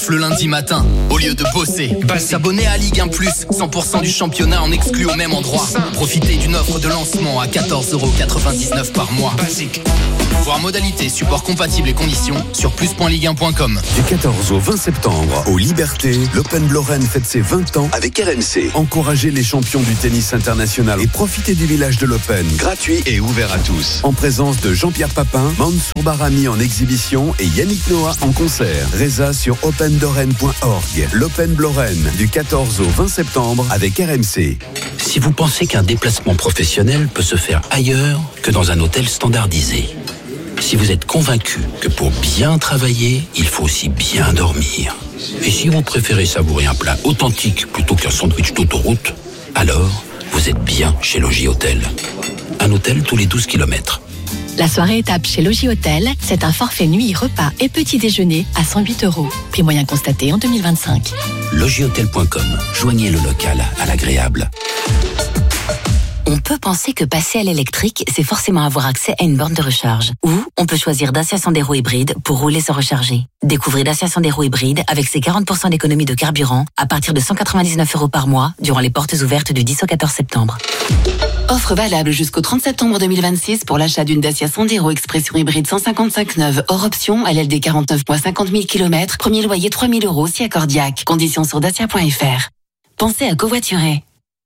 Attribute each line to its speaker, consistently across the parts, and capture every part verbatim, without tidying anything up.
Speaker 1: le lundi matin, au lieu de bosser. S'abonner à Ligue un plus, cent pour cent du championnat en exclu au même endroit. Profitez d'une offre de lancement à quatorze euros quatre-vingt-dix-neuf par mois. Basique. Voir modalités, support compatible et conditions sur plus point ligue un point com.
Speaker 2: Du quatorze au vingt septembre, au Liberté, l'Open Lorraine fête ses vingt ans avec R M C. Encouragez les champions du tennis international et profitez du village de l'Open. Gratuit et ouvert à tous. En présence de Jean-Pierre Papin, Mansour Barami en exhibition et Yannick Noah en concert. Résa sur open lorraine point org. L'Open Lorraine, du quatorze au vingt septembre avec R M C.
Speaker 3: Si vous pensez qu'un déplacement professionnel peut se faire ailleurs que dans un hôtel standardisé, si vous êtes convaincu que pour bien travailler, il faut aussi bien dormir, et si vous préférez savourer un plat authentique plutôt qu'un sandwich d'autoroute, alors vous êtes bien chez Logis Hôtel. Un hôtel tous les douze kilomètres.
Speaker 4: La soirée étape chez Logis Hôtel, c'est un forfait nuit, repas et petit déjeuner à cent huit euros. Prix moyen constaté en deux mille vingt-cinq.
Speaker 3: logis hôtel point com. Joignez le local à l'agréable.
Speaker 5: On peut penser que passer à l'électrique, c'est forcément avoir accès à une borne de recharge. Ou on peut choisir Dacia Sandero hybride pour rouler sans recharger. Découvrez Dacia Sandero hybride avec ses quarante pour cent d'économie de carburant à partir de cent quatre-vingt-dix-neuf euros par mois durant les portes ouvertes du dix au quatorze septembre.
Speaker 6: Offre valable jusqu'au trente septembre deux mille vingt-six pour l'achat d'une Dacia Sandero Expression hybride cent cinquante-cinq neuve hors option à L L D quarante-neuf mois cinquante mille kilomètres. Premier loyer trois mille euros si accordiaque. Conditions sur dacia point f r. Pensez à covoiturer.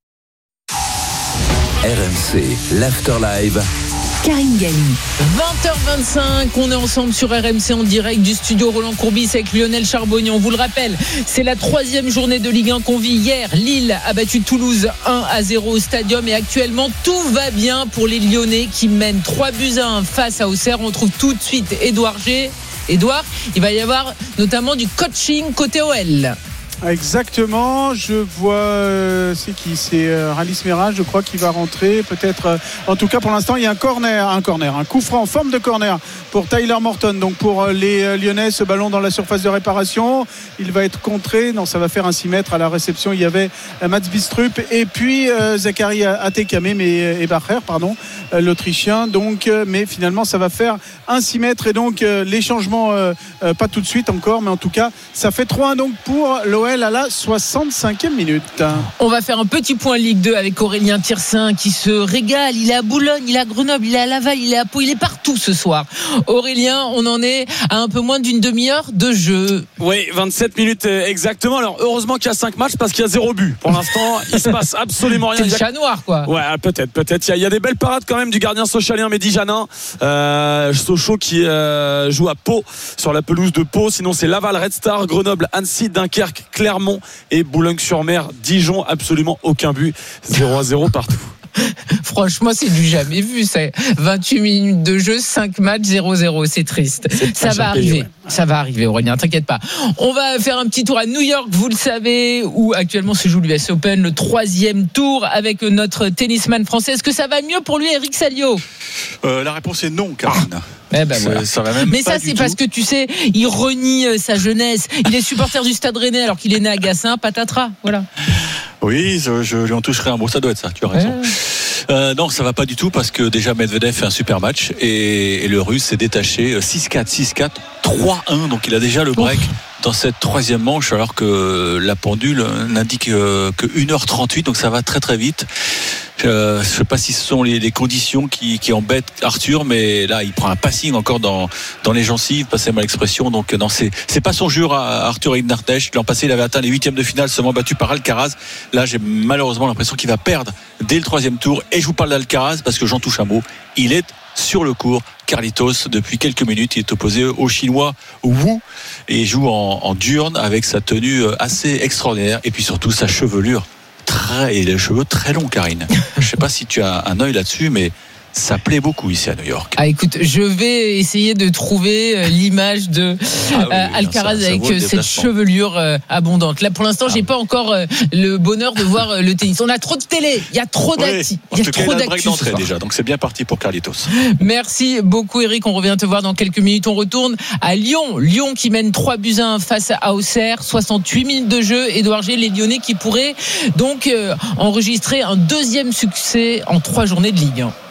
Speaker 2: R M C, l'Afterlive.
Speaker 4: Karine Galli.
Speaker 7: vingt heures vingt-cinq, on est ensemble sur R M C en direct du studio Roland Courbis avec Lionel Charbonnier. On vous le rappelle, c'est la troisième journée de Ligue un qu'on vit hier. Lille a battu Toulouse un à zéro au Stadium et actuellement tout va bien pour les Lyonnais qui mènent trois buts à un face à Auxerre. On trouve tout de suite Édouard G. Édouard, il va y avoir notamment du coaching côté O L.
Speaker 8: Exactement, je vois euh, c'est qui c'est euh, Ralis Mera, je crois qu'il va rentrer peut-être euh, en tout cas pour l'instant il y a un corner un corner un coup franc en forme de corner pour Tyler Morton. Donc pour euh, les euh, Lyonnais, ce ballon dans la surface de réparation, il va être contré. Non, ça va faire un six mètres. À la réception il y avait euh, Mats Bistrup et puis euh, Zachary Atekame mais et Bacher pardon euh, l'Autrichien. Donc euh, mais finalement ça va faire un six mètres et donc euh, les changements euh, euh, pas tout de suite encore, mais en tout cas ça fait trois un donc pour l'O L à la soixante-cinquième minute.
Speaker 7: On va faire un petit point Ligue deux avec Aurélien Tirsin qui se régale. Il est à Boulogne, il est à Grenoble, il est à Laval, il est à Pau, il est partout ce soir. Aurélien, on en est à un peu moins d'une demi-heure de jeu.
Speaker 9: Oui, vingt-sept minutes exactement. Alors heureusement qu'il y a cinq matchs parce qu'il y a zéro but. Pour l'instant, il se passe absolument rien.
Speaker 7: C'est le chat noir quoi.
Speaker 9: Ouais, peut-être, peut-être. Il y a, il y a des belles parades quand même du gardien socialien Mehdi Janin. Euh, Sochaux qui euh, joue à Pau sur la pelouse de Pau. Sinon c'est Laval, Red Star, Grenoble, Annecy, Dunkerque, Clermont et Boulogne-sur-Mer, Dijon, absolument aucun but, zéro à zéro partout.
Speaker 7: Franchement, c'est du jamais vu. C'est vingt-huit minutes de jeu, cinq matchs, zéro zéro. C'est triste. C'est ça va arriver. Pays, ouais. Ça va arriver, Aurélien, t'inquiète pas. On va faire un petit tour à New York, vous le savez, où actuellement se joue l'U S Open, le troisième tour avec notre tennisman français. Est-ce que ça va mieux pour lui, Eric Salio ?
Speaker 10: euh, La réponse est non, Karine.
Speaker 7: Ah. Eh ben voilà.
Speaker 10: ça va même
Speaker 7: mais
Speaker 10: pas
Speaker 7: ça c'est
Speaker 10: tout.
Speaker 7: Parce que tu sais il renie euh, sa jeunesse. Il est supporter du Stade Rennais alors qu'il est né à Gassin, patatras, voilà.
Speaker 10: Oui, je, je lui en toucherai un mot, ça doit être ça, tu as raison. Ouais. Euh, non, ça va pas du tout parce que déjà Medvedev fait un super match et, et le Russe s'est détaché six quatre, six quatre, trois un, donc il a déjà le break. Ouf. Dans cette troisième manche, alors que la pendule n'indique que une heure trente-huit, donc ça va très très vite. Euh, je ne sais pas si ce sont les, les conditions qui, qui embêtent Arthur, mais là il prend un passing encore dans, dans les gencives, passez-moi l'expression. Donc non, c'est, c'est pas son jeu à Arthur Ignartesh. L'an passé il avait atteint les huitièmes de finale, seulement battu par Alcaraz. Là j'ai malheureusement l'impression qu'il va perdre dès le troisième tour. Et je vous parle d'Alcaraz parce que j'en touche un mot, il est sur le court. Carlitos, depuis quelques minutes, il est opposé au Chinois Wu et il joue en, en diurne avec sa tenue assez extraordinaire et puis surtout sa chevelure très, et les cheveux très longs, Karine. Je ne sais pas si tu as un œil là-dessus, mais ça plaît beaucoup ici à New York.
Speaker 7: Ah écoute, je vais essayer de trouver l'image de ah oui, euh, Alcaraz ça, ça avec cette chevelure euh, abondante. Là pour l'instant, ah. j'ai pas encore euh, le bonheur de voir euh, le tennis. On a trop de télé, il y a trop d'actu.
Speaker 10: Oui, il y a trop d'actu d'entrée déjà, donc c'est bien parti pour Carlitos.
Speaker 7: Merci beaucoup Eric, on revient te voir dans quelques minutes. On retourne à Lyon, Lyon qui mène trois buts à un face à Auxerre, soixante-huit minutes de jeu. Édouard G, les Lyonnais qui pourraient donc euh, enregistrer un deuxième succès en trois journées de Ligue un.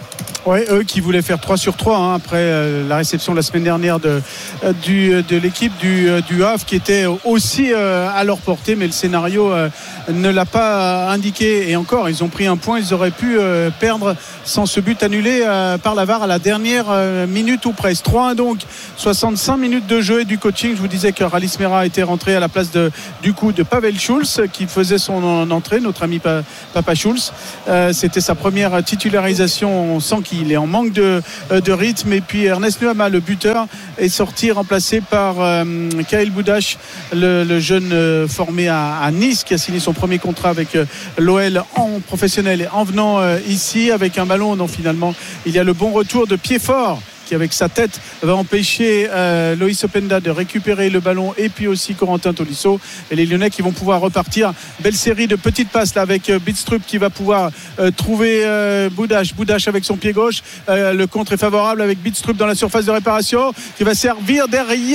Speaker 8: Oui, eux qui voulaient faire trois sur trois hein, après euh, la réception la semaine dernière de, euh, du, de l'équipe du, euh, du Havre qui était aussi euh, à leur portée, mais le scénario euh, ne l'a pas indiqué. Et encore, ils ont pris un point, ils auraient pu euh, perdre sans ce but annulé euh, par la V A R à la dernière euh, minute ou presque. trois un donc, soixante-cinq minutes de jeu et du coaching. Je vous disais que Rallis Mera était rentré à la place de, du coup de Pavel Schulz qui faisait son entrée, notre ami pa, Papa Schulz. Euh, c'était sa première titularisation. On sent qu'il il est en manque de, de rythme. Et puis Ernest Nuama, le buteur, est sorti remplacé par euh, Kyle Boudache, le, le jeune euh, formé à, à Nice, qui a signé son premier contrat avec euh, l'O L en professionnel en venant euh, ici avec un ballon. Donc finalement, il y a le bon retour de Piedfort qui avec sa tête va empêcher euh, Loïs Openda de récupérer le ballon et puis aussi Corentin Tolisso et les Lyonnais qui vont pouvoir repartir. Belle série de petites passes là avec euh, Bidstrup qui va pouvoir euh, trouver euh, Boudache Boudache avec son pied gauche, euh, le contre est favorable avec Bidstrup dans la surface de réparation qui va servir derrière.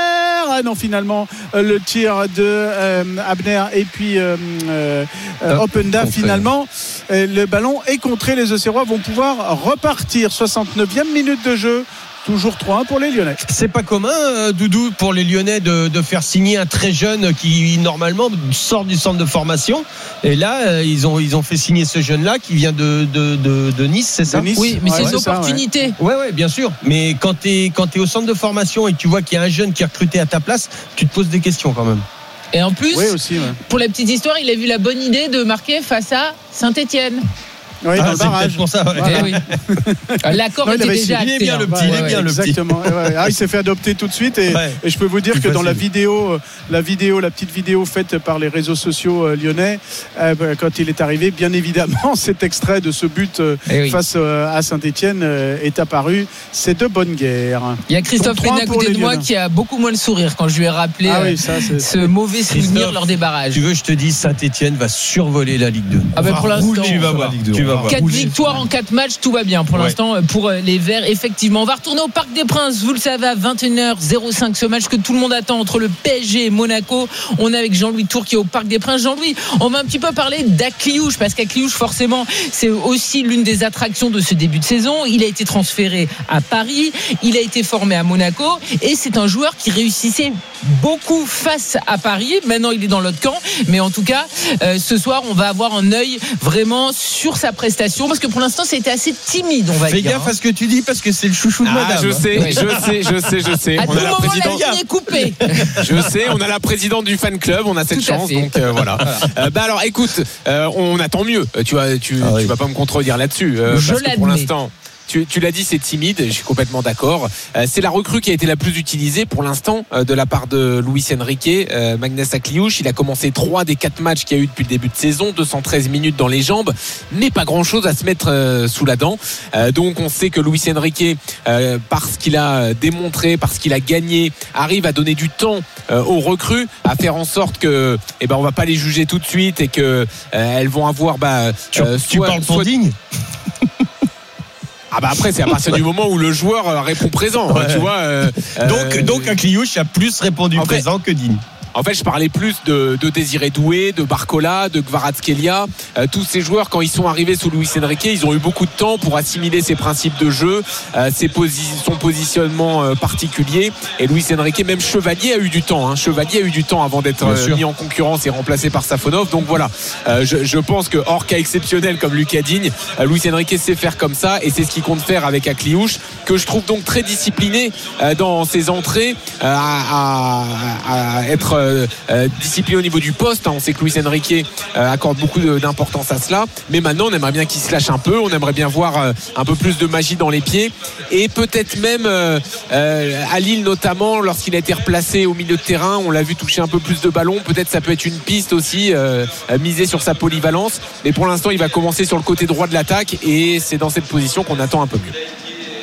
Speaker 8: Ah non, finalement euh, le tir de euh, Abner et puis euh, euh, euh, Openda finalement euh, le ballon est contré. Les Auxerrois vont pouvoir repartir. soixante-neuvième minute de jeu, toujours trois un pour les Lyonnais.
Speaker 11: C'est pas commun, euh, Doudou, pour les Lyonnais de, de faire signer un très jeune qui normalement sort du centre de formation. Et là, euh, ils ont ils ont fait signer ce jeune-là qui vient de de, de, de Nice, c'est ça?
Speaker 7: Nice. Oui, mais ouais, c'est une opportunité.
Speaker 11: Ouais. ouais, ouais, bien sûr. Mais quand t'es quand t'es au centre de formation et que tu vois qu'il y a un jeune qui est recruté à ta place, tu te poses des questions quand même.
Speaker 7: Et en plus,
Speaker 8: oui, aussi, ouais.
Speaker 7: Pour la petite histoire, il a vu la bonne idée de marquer face à Saint-Etienne.
Speaker 8: Oui,
Speaker 11: ah,
Speaker 8: c'est peut-être
Speaker 11: pour ça. Ouais.
Speaker 7: Voilà. Oui. L'accord non, était déjà acté.
Speaker 11: Il est bien le petit, ouais, il est bien le petit.
Speaker 8: Exactement. Ouais, ah, il s'est fait adopter tout de suite et, ouais. et je peux vous dire Plus que facile. Dans la vidéo, la vidéo, la petite vidéo faite par les réseaux sociaux euh, lyonnais, euh, quand il est arrivé, bien évidemment, cet extrait de ce but euh, oui. face euh, à Saint-Etienne euh, est apparu. C'est de bonne guerre.
Speaker 7: Il y a Christophe Pénat à côté de moi qui a beaucoup moins le sourire quand je lui ai rappelé ah, oui, ça, c'est, ce c'est... mauvais souvenir lors des barrages.
Speaker 11: Tu veux, je te dis, Saint-Etienne va survoler la Ligue deux.
Speaker 7: Ah ben pour l'instant,
Speaker 11: tu vas voir. Tu vas voir.
Speaker 7: quatre victoires en quatre matchs, tout va bien pour ouais. l'instant pour les Verts. Effectivement, on va retourner au Parc des Princes. Vous le savez, à vingt et une heures cinq, ce match que tout le monde attend entre le P S G et Monaco. On est avec Jean-Louis Tour qui est au Parc des Princes. Jean-Louis, on va un petit peu parler d'Akliouche parce qu'Akliouche, forcément, c'est aussi l'une des attractions de ce début de saison. Il a été transféré à Paris, il a été formé à Monaco et c'est un joueur qui réussissait beaucoup face à Paris. Maintenant, il est dans l'autre camp, mais en tout cas, euh, ce soir, on va avoir un œil vraiment sur sa prestation parce que pour l'instant, c'était assez timide, on va
Speaker 11: Fais
Speaker 7: dire.
Speaker 11: Fais gaffe à ce que tu dis parce que c'est le chouchou de
Speaker 12: ah,
Speaker 11: madame.
Speaker 12: Je sais, oui. je sais, je sais, je sais.
Speaker 7: À
Speaker 12: on
Speaker 7: tout
Speaker 12: a la
Speaker 7: moment,
Speaker 12: présidente.
Speaker 7: La ligne est coupée.
Speaker 12: Je sais, on a la présidente du fan club, on a cette tout chance, donc euh, voilà. euh, bah alors, écoute, euh, on attend mieux. Tu vas, tu, ah, oui. tu vas pas me contredire là-dessus. Euh,
Speaker 7: je
Speaker 12: parce
Speaker 7: l'admets.
Speaker 12: Que pour l'instant. Tu, tu l'as dit, c'est timide, je suis complètement d'accord. Euh, c'est la recrue qui a été la plus utilisée pour l'instant euh, de la part de Luis Enrique, euh, Magnès Akliouche. Il a commencé trois des quatre matchs qu'il y a eu depuis le début de saison, deux cent treize minutes dans les jambes, mais pas grand-chose à se mettre euh, sous la dent. Euh, donc on sait que Luis Enrique, euh, parce qu'il a démontré, parce qu'il a gagné, arrive à donner du temps euh, aux recrues, à faire en sorte que, eh ben, on va pas les juger tout de suite et que euh, elles vont avoir, bah,
Speaker 11: tu, euh, tu soit, parles pour soit... digne.
Speaker 12: Ah bah après c'est à partir du moment où le joueur répond présent, ouais. tu vois. Euh,
Speaker 11: donc euh, donc Akliouche a plus répondu présent fait, que digne.
Speaker 12: En fait, je parlais plus de, de Désiré Doué, de Barcola, de Kvaratskhelia. Euh, tous ces joueurs, quand ils sont arrivés sous Luis Enrique, ils ont eu beaucoup de temps pour assimiler ses principes de jeu, euh, ses posi- son positionnement euh, particulier. Et Luis Enrique, même Chevalier a eu du temps. Hein. Chevalier a eu du temps avant d'être euh, mis en concurrence et remplacé par Safonov. Donc voilà, euh, je, je pense que hors cas exceptionnel comme Lucas Digne, euh, Luis Enrique sait faire comme ça et c'est ce qu'il compte faire avec Akliouche, que je trouve donc très discipliné euh, dans ses entrées, euh, à, à, à être euh, Euh, discipliné au niveau du poste. On sait que Luis Enrique euh, accorde beaucoup de, d'importance à cela, mais maintenant on aimerait bien qu'il se lâche un peu, on aimerait bien voir euh, un peu plus de magie dans les pieds et peut-être même euh, euh, à Lille notamment lorsqu'il a été replacé au milieu de terrain, on l'a vu toucher un peu plus de ballons, peut-être ça peut être une piste aussi, euh, miser sur sa polyvalence, mais pour l'instant il va commencer sur le côté droit de l'attaque et c'est dans cette position qu'on attend un peu mieux.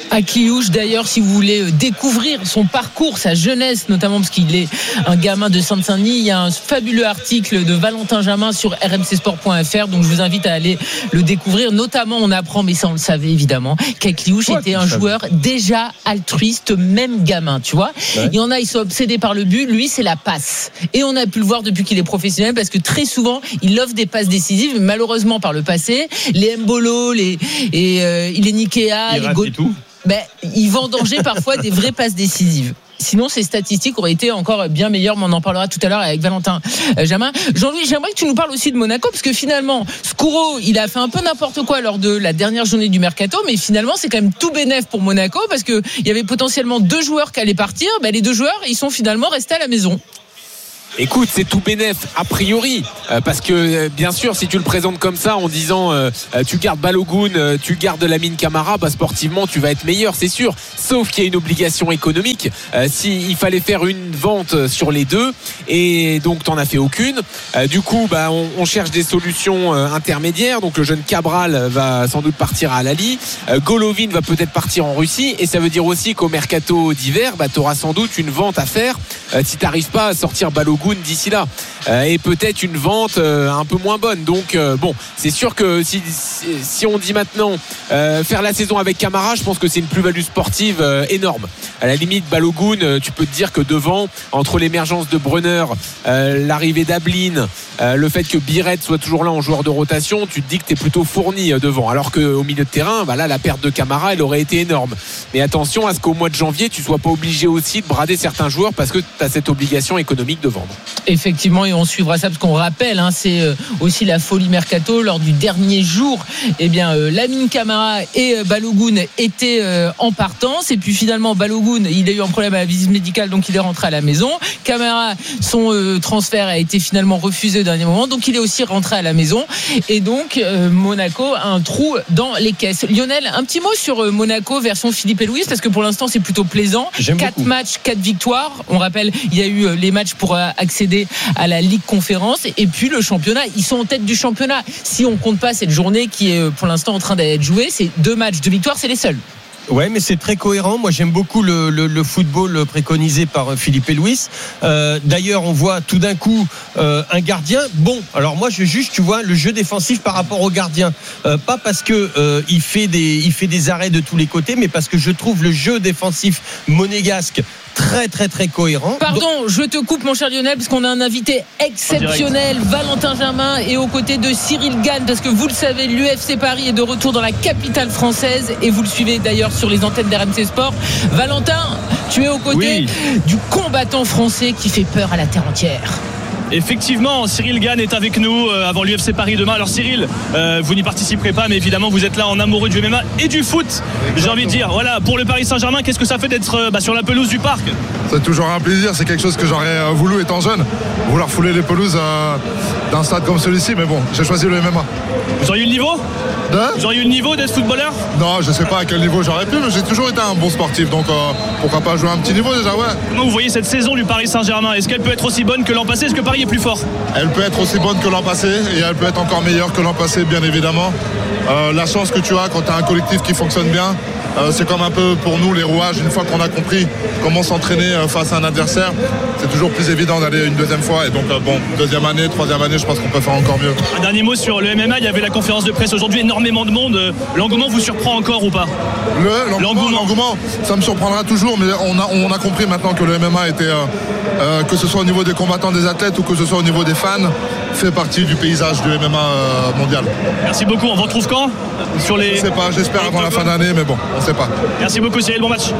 Speaker 7: Akliouche, d'ailleurs, si vous voulez découvrir son parcours, sa jeunesse, notamment parce qu'il est un gamin de Seine-Saint-Denis, il y a un fabuleux article de Valentin Jamin sur r m c sport point f r, donc je vous invite à aller le découvrir. Notamment, on apprend, mais ça on le savait évidemment, qu'Akliouche ouais, était un joueur savais. déjà altruiste, même gamin, tu vois. Ouais. Il y en a, ils sont obsédés par le but, lui c'est la passe. Et on a pu le voir depuis qu'il est professionnel, parce que très souvent, il offre des passes décisives, mais malheureusement par le passé, les Mbolo, les, et, euh, il est Nikea, les Go- ben, il vendangeait parfois des vraies passes décisives. Sinon, ces statistiques auraient été encore bien meilleures, mais on en parlera tout à l'heure avec Valentin Jamin. Jean-Louis, j'aimerais que tu nous parles aussi de Monaco, parce que finalement, Skuro, il a fait un peu n'importe quoi lors de la dernière journée du Mercato, mais finalement, c'est quand même tout bénef pour Monaco, parce qu'il y avait potentiellement deux joueurs qui allaient partir. Ben, les deux joueurs, ils sont finalement restés à la maison.
Speaker 12: Écoute, c'est tout bénef a priori, euh, parce que euh, bien sûr, si tu le présentes comme ça en disant euh, euh, tu gardes Balogun, euh, tu gardes Lamine Camara, bah, sportivement tu vas être meilleur, c'est sûr. Sauf qu'il y a une obligation économique. Euh, S'il fallait faire une vente sur les deux, et donc t'en as fait aucune. Euh, du coup, bah, on, on cherche des solutions euh, intermédiaires. Donc le jeune Cabral va sans doute partir à Al-Ahly. Euh, Golovin va peut-être partir en Russie, et ça veut dire aussi qu'au mercato d'hiver, bah, tu auras sans doute une vente à faire euh, si tu n'arrives pas à sortir Balogun d'ici là, euh, et peut-être une vente euh, un peu moins bonne. Donc euh, bon, c'est sûr que si, si on dit maintenant euh, faire la saison avec Camara, je pense que c'est une plus-value sportive euh, énorme. À la limite, Balogun, euh, tu peux te dire que devant, entre l'émergence de Brunner, euh, l'arrivée d'Ablin, euh, le fait que Biret soit toujours là en joueur de rotation, tu te dis que tu es plutôt fourni euh, devant, alors qu'au milieu de terrain, bah là, la perte de Camara, elle aurait été énorme. Mais attention à ce qu'au mois de janvier, tu sois pas obligé aussi de brader certains joueurs, parce que tu as cette obligation économique de vendre.
Speaker 7: Effectivement, et on suivra ça, parce qu'on rappelle, hein, c'est aussi la folie mercato. Lors du dernier jour, eh bien, euh, Lamine Camara et euh, Balogun étaient euh, en partance, et puis finalement Balogun, il a eu un problème à la visite médicale, donc il est rentré à la maison. Camara, son euh, transfert a été finalement refusé au dernier moment, donc il est aussi rentré à la maison, et donc euh, Monaco a un trou dans les caisses. Lionel, un petit mot sur euh, Monaco version Philippe et Louis, parce que pour l'instant c'est plutôt plaisant. quatre matchs, quatre victoires. On rappelle, il y a eu euh, les matchs pour euh, accéder à la Ligue Conférence, et puis le championnat, ils sont en tête du championnat. Si on compte pas cette journée qui est pour l'instant en train d'être jouée, c'est deux matchs, deux victoires, c'est les seuls.
Speaker 11: Ouais, mais c'est très cohérent. Moi, j'aime beaucoup le, le, le football préconisé par Philippe et Louis. Euh, d'ailleurs, on voit tout d'un coup euh, un gardien. Bon, alors moi, je juge, tu vois, le jeu défensif par rapport au gardien. Euh, pas parce que euh, il fait des, il fait des arrêts de tous les côtés, mais parce que je trouve le jeu défensif monégasque très très très cohérent.
Speaker 7: Pardon, Donc... je te coupe mon cher Lionel, parce qu'on a un invité exceptionnel, Valentin Jamin, et aux côtés de Cyril Gann, parce que vous le savez, l'U F C Paris est de retour dans la capitale française, et vous le suivez d'ailleurs sur les antennes d'R M C Sport. Valentin, tu es aux côtés oui. du combattant français qui fait peur à la terre entière.
Speaker 13: Effectivement, Cyril Gann est avec nous euh, avant l'U F C Paris demain. Alors Cyril, euh, vous n'y participerez pas, mais évidemment vous êtes là en amoureux du M M A et du foot. Exactement. J'ai envie de dire, voilà, pour le Paris Saint-Germain, qu'est-ce que ça fait d'être euh, bah, sur la pelouse du Parc ?
Speaker 14: C'est toujours un plaisir, c'est quelque chose que j'aurais euh, voulu étant jeune, vouloir fouler les pelouses euh, d'un stade comme celui-ci, mais bon, j'ai choisi le M M A.
Speaker 13: Vous auriez eu le niveau ? De Vous auriez eu le niveau d'être footballeur ?
Speaker 14: Non, je sais pas à quel niveau j'aurais pu, mais j'ai toujours été un bon sportif, donc euh, pourquoi pas jouer un petit niveau déjà, ouais.
Speaker 13: Comment vous voyez cette saison du Paris Saint-Germain ? Est-ce qu'elle peut être aussi bonne que l'an passé ? Est-ce que Paris est plus fort ?
Speaker 14: Elle peut être aussi bonne que l'an passé, et elle peut être encore meilleure que l'an passé, bien évidemment. Euh, la chance que tu as quand tu as un collectif qui fonctionne bien, euh, c'est comme un peu pour nous les rouages, une fois qu'on a compris comment s'entraîner euh, face à un adversaire, c'est toujours plus évident d'aller une deuxième fois, et donc euh, bon, deuxième année, troisième année, je pense qu'on peut faire encore mieux.
Speaker 13: Un dernier mot sur le M M A, il y avait la conférence de presse aujourd'hui, énormément de monde. L'engouement vous surprend encore ou pas ?
Speaker 14: Le, l'engouement, l'engouement. l'engouement, ça me surprendra toujours, mais on a, on a compris maintenant que le M M A était, euh, euh, que ce soit au niveau des combattants, des athlètes, ou que ce soit au niveau des fans, fait partie du paysage du M M A euh, mondial.
Speaker 13: Merci beaucoup, on vous retrouve quand ? Sur les...
Speaker 14: Je sais pas, j'espère avant la fin d'année, mais bon, on sait pas.
Speaker 13: Merci beaucoup Cyril, bon match.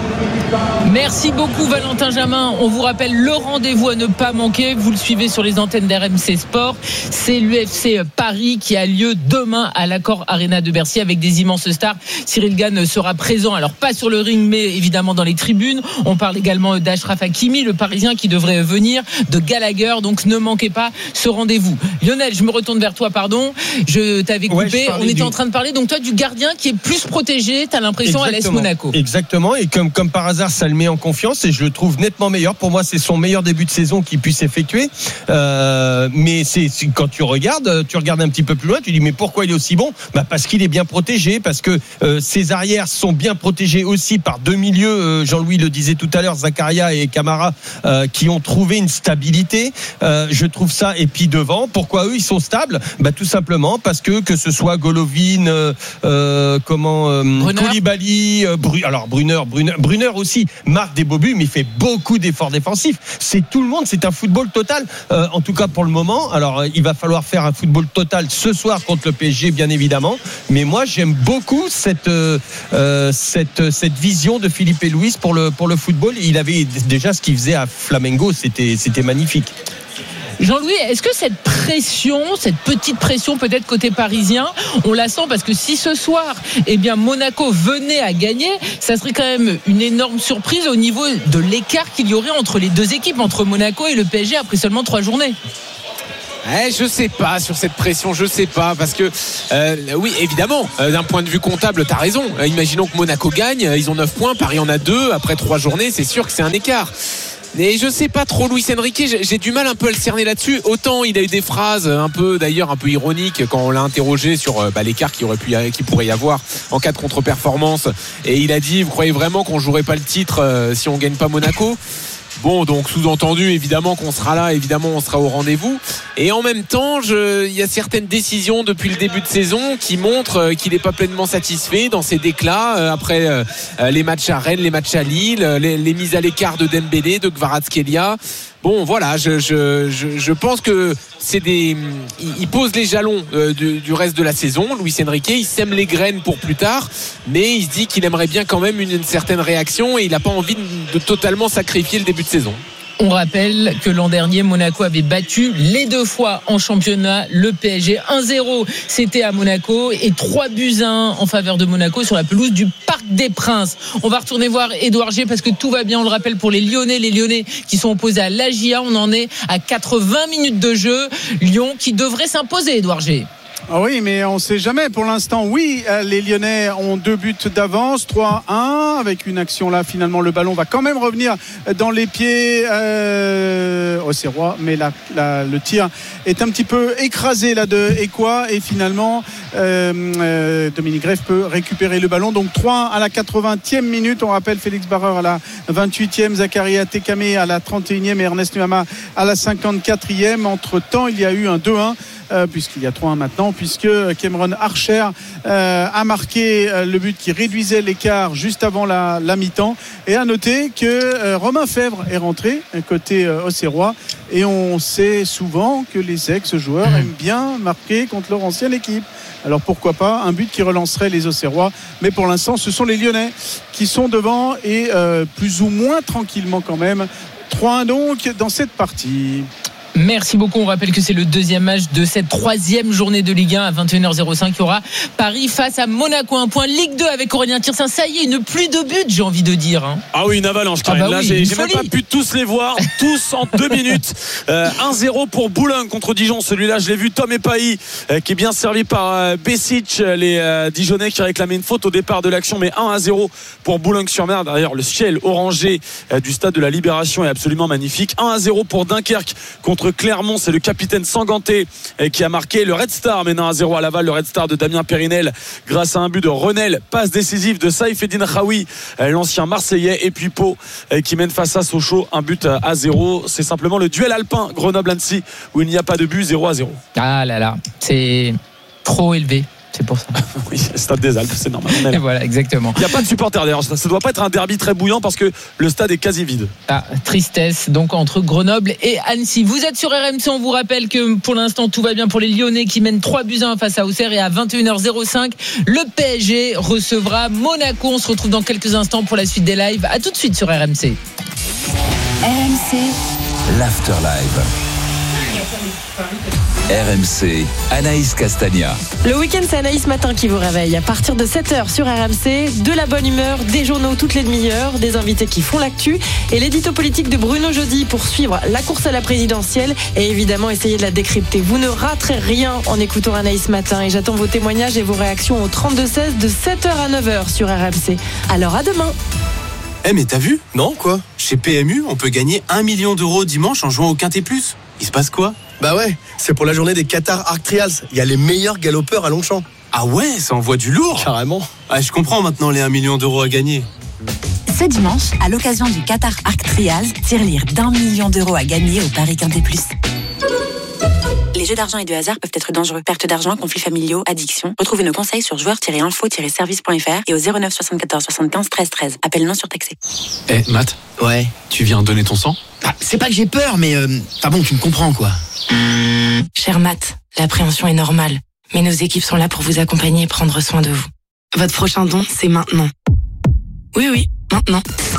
Speaker 7: Merci beaucoup Valentin Jamin. On vous rappelle le rendez-vous à ne pas manquer. Vous le suivez sur les antennes d'R M C Sport. C'est l'U F C Paris qui a lieu demain à l'Accor Arena de Bercy avec des immenses stars. Cyril Gann sera présent, alors pas sur le ring, mais évidemment dans les tribunes. On parle également d'Achraf Hakimi, le Parisien qui devrait venir, de Gallagher. Donc ne manquez pas ce rendez-vous. Lionel, je me retourne vers toi, pardon. Je t'avais coupé.
Speaker 11: Ouais,
Speaker 7: on était
Speaker 11: du...
Speaker 7: en train de parler, donc toi, du gardien qui est plus protégé, t'as l'impression, à l'A S Monaco.
Speaker 11: Exactement. Et comme, comme par hasard, ça le met en confiance et je le trouve nettement meilleur. Pour moi, c'est son meilleur début de saison qu'il puisse effectuer. Euh, mais c'est, c'est quand tu regardes, tu regardes un petit peu plus loin, tu dis, mais pourquoi il est aussi bon? Bah, parce qu'il est bien protégé, parce que euh, ses arrières sont bien protégés aussi par deux milieux. Euh, Jean-Louis le disait tout à l'heure, Zakaria et Camara, euh, qui ont trouvé une stabilité. Euh, je trouve ça. Et puis devant, pourquoi eux ils sont stables? Bah, tout simplement parce que que ce soit Golovin, euh, euh, comment euh, Koulibaly, euh, Bru- alors Brunner, Brunner, Brunner aussi marque des beaux buts, mais il fait beaucoup d'efforts défensifs. C'est tout le monde, c'est un football total. Euh, en tout cas pour le moment. Alors euh, il va falloir faire un football total ce soir contre le P S G, bien évidemment. Mais moi j'aime beaucoup cette euh, cette cette vision de Philippe Luis pour le pour le football. Il avait déjà ce qu'il faisait à Flamengo, c'était c'était magnifique.
Speaker 7: Jean-Louis, est-ce que cette pression, cette petite pression peut-être côté parisien, on la sent parce que si ce soir, eh bien Monaco venait à gagner, ça serait quand même une énorme surprise au niveau de l'écart qu'il y aurait entre les deux équipes, entre Monaco et le P S G après seulement trois journées.
Speaker 12: Eh, je sais pas sur cette pression, je sais pas parce que euh, oui évidemment euh, d'un point de vue comptable t'as raison, euh, imaginons que Monaco gagne, euh, ils ont neuf points, Paris en a deux après trois journées, c'est sûr que c'est un écart. Mais je sais pas trop Luis Enrique, j'ai, j'ai du mal un peu à le cerner là-dessus. Autant il a eu des phrases un peu d'ailleurs un peu ironiques quand on l'a interrogé sur bah, l'écart qu'il aurait pu qu'il pourrait y avoir en cas de contre-performance, et il a dit vous croyez vraiment qu'on jouerait pas le titre euh, si on gagne pas Monaco? Bon, donc sous-entendu évidemment qu'on sera là, évidemment on sera au rendez-vous. Et en même temps, je, il y a certaines décisions depuis le début de saison qui montrent qu'il n'est pas pleinement satisfait dans ses déclats euh, après euh, les matchs à Rennes, les matchs à Lille, les, les mises à l'écart de Dembélé, de Kvaratskhelia. Bon, voilà, je, je, je, je pense que c'est des, il pose les jalons euh, du, du reste de la saison. Luis Enrique, il sème les graines pour plus tard, mais il se dit qu'il aimerait bien quand même une, une certaine réaction et il n'a pas envie de, de totalement sacrifier le début de saison.
Speaker 7: On rappelle que l'an dernier, Monaco avait battu les deux fois en championnat le P S G. un zéro, c'était à Monaco, et trois buts à un en faveur de Monaco sur la pelouse du Parc des Princes. On va retourner voir Édouard G parce que tout va bien, on le rappelle, pour les Lyonnais. Les Lyonnais qui sont opposés à l'A J A. On en est à quatre-vingts minutes de jeu. Lyon qui devrait s'imposer, Édouard G.
Speaker 8: Ah oui, mais on ne sait jamais. Pour l'instant, oui, les Lyonnais ont deux buts d'avance, trois un, avec une action là. Finalement, le ballon va quand même revenir dans les pieds euh, au Serrois, mais la, la, le tir est un petit peu écrasé là de Ekwa, et finalement, euh, euh, Dominique Greff peut récupérer le ballon. Donc trois un à la quatre-vingtième minute. On rappelle Félix Barreur à la vingt-huitième, Zakaria Tekame à la trente et unième et Ernest Nuama à la cinquante-quatrième. Entre temps, il y a eu un deux un. Euh, puisqu'il y a trois un maintenant, puisque Cameron Archer euh, a marqué euh, le but qui réduisait l'écart juste avant la, la mi-temps. Et à noter que euh, Romain Fèvre est rentré côté euh, Auxerrois, et on sait souvent que les ex-joueurs mmh. aiment bien marquer contre leur ancienne équipe. Alors pourquoi pas un but qui relancerait les Auxerrois, mais pour l'instant ce sont les Lyonnais qui sont devant, et euh, plus ou moins tranquillement quand même. trois un donc dans cette partie.
Speaker 7: Merci beaucoup. On rappelle que c'est le deuxième match de cette troisième journée de Ligue un à vingt et une heures cinq. Il y aura Paris face à Monaco. Un point Ligue deux avec Aurélien Tiersin. Ça y est, une pluie de buts, j'ai envie de dire. Hein.
Speaker 9: Ah oui, une avalanche quand même. Ah bah Là, oui, j'ai, j'ai même pas pu tous les voir, tous en deux minutes. Euh, un zéro pour Boulogne contre Dijon. Celui-là, je l'ai vu. Tom Epaï euh, qui est bien servi par euh, Besic. Les euh, Dijonais qui réclamaient une faute au départ de l'action, mais un à zéro pour Boulogne-sur-Mer. D'ailleurs, le ciel orangé euh, du stade de la Libération est absolument magnifique. un à zéro pour Dunkerque contre Clermont, c'est le capitaine Sanganté qui a marqué. Le Red Star mène un à zéro à Laval, le Red Star de Damien Périnel grâce à un but de Renel, passe décisive de Saïfeddine Khaoui, l'ancien Marseillais, et puis Pau qui mène face à Sochaux un but à zéro. C'est simplement le duel alpin Grenoble-Annecy où il n'y a pas de but, zéro à zéro.
Speaker 7: Ah là là, c'est trop élevé. C'est pour ça.
Speaker 9: Oui, stade des Alpes, c'est normal.
Speaker 7: Et voilà, exactement.
Speaker 9: Il n'y a pas de supporters d'ailleurs. Ça ne doit pas être un derby très bouillant parce que le stade est quasi vide.
Speaker 7: Ah, tristesse donc entre Grenoble et Annecy. Vous êtes sur R M C. On vous rappelle que pour l'instant tout va bien pour les Lyonnais qui mènent trois buts à un face à Auxerre, et à vingt et une heures cinq, le P S G recevra Monaco. On se retrouve dans quelques instants pour la suite des lives. À tout de suite sur R M C.
Speaker 2: R M C, l'Afterlife.
Speaker 15: R M C, Anaïs Castagna.
Speaker 16: Le week-end, c'est Anaïs Matin qui vous réveille. À partir de sept heures sur R M C, de la bonne humeur, des journaux toutes les demi-heures, des invités qui font l'actu et l'édito politique de Bruno Jeudi pour suivre la course à la présidentielle et évidemment essayer de la décrypter. Vous ne raterez rien en écoutant Anaïs Matin et j'attends vos témoignages et vos réactions au trente-deux seize de sept heures à neuf heures sur R M C. Alors à demain.
Speaker 17: Eh mais t'as vu? Non quoi? Chez P M U, on peut gagner un million d'euros dimanche en jouant au Quintet Plus. Il se passe quoi?
Speaker 18: Bah ouais, c'est pour la journée des Qatar Arc Trials. Il y a les meilleurs galopeurs à Longchamp.
Speaker 17: Ah ouais, ça envoie du lourd.
Speaker 18: Carrément.
Speaker 17: Ah, je comprends maintenant les un million d'euros à gagner.
Speaker 19: Ce dimanche, à l'occasion du Qatar Arc Trials, tirelire d'un million d'euros à gagner au Paris Quintet Plus.
Speaker 5: Les jeux d'argent et de hasard peuvent être dangereux. Perte d'argent, conflits familiaux, addiction. Retrouvez nos conseils sur joueurs tiret info tiret service point f r et au zéro neuf soixante-quatorze soixante-quinze treize treize. Appel non surtaxé.
Speaker 1: Eh, hey, Matt.
Speaker 20: Ouais.
Speaker 1: Tu viens donner ton sang?
Speaker 20: Bah, c'est pas que j'ai peur, mais euh, ah bon, tu me comprends quoi.
Speaker 21: Cher Matt, l'appréhension est normale, mais nos équipes sont là pour vous accompagner et prendre soin de vous. Votre prochain don, c'est maintenant. Oui, oui, maintenant.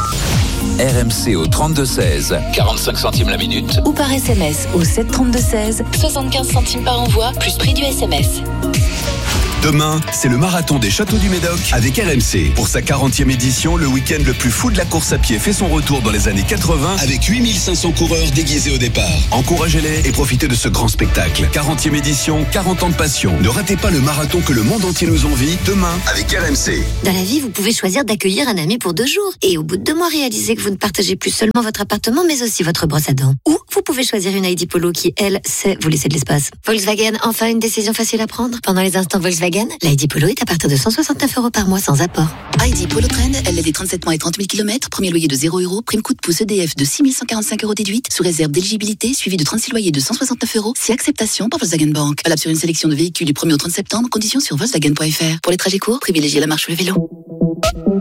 Speaker 15: R M C au trente-deux seize, quarante-cinq centimes la minute.
Speaker 19: Ou par S M S au sept trente-deux seize,
Speaker 21: soixante-quinze centimes par envoi, plus prix du S M S.
Speaker 2: Demain, c'est le marathon des Châteaux du Médoc avec R M C. Pour sa quarantième édition, le week-end le plus fou de la course à pied fait son retour dans les années quatre-vingts avec huit mille cinq cents coureurs déguisés au départ. Encouragez-les et profitez de ce grand spectacle. quarantième édition, quarante ans de passion. Ne ratez pas le marathon que le monde entier nous envie demain avec R M C.
Speaker 22: Dans la vie, vous pouvez choisir d'accueillir un ami pour deux jours. Et au bout de deux mois, réaliser que vous ne partagez plus seulement votre appartement, mais aussi votre brosse à dents. Ou vous pouvez choisir une I D Polo qui, elle, sait vous laisser de l'espace. Volkswagen, enfin une décision facile à prendre. Pendant les instants Volkswagen, l'I D Polo est à partir de cent soixante-neuf euros par mois sans apport.
Speaker 6: I D Polo Trend, L D trente-sept mois et trente mille kilomètres, premier loyer de zéro euros, prime coup de pouce E D F de six mille cent quarante-cinq euros déduite, sous réserve d'éligibilité, suivi de trente-six loyers de cent soixante-neuf euros, si acceptation par Volkswagen Bank. Valable sur une sélection de véhicules du premier au trente septembre, conditions sur Volkswagen point f r. Pour les trajets courts, privilégiez la marche ou le vélo.